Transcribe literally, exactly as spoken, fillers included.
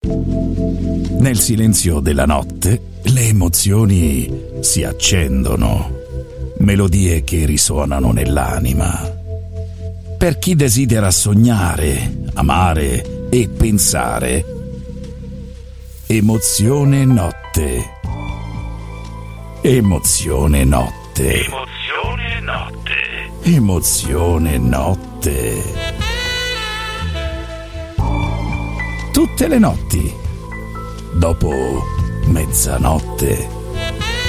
Nel silenzio della notte le emozioni si accendono, melodie che risuonano nell'anima. Per chi desidera sognare, amare e pensare, emozione notte. Emozione notte. Emozione notte. Emozione notte. Tutte le notti, dopo mezzanotte.